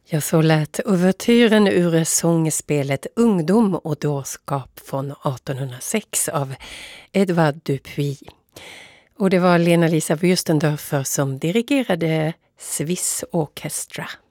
Ja, så lät ouvertyren ur sångspelet Ungdom och dårskap från 1806 av Edvard Dupuy. Och det var Lena-Lisa Wüstendorfer som dirigerade Swiss Orchestra.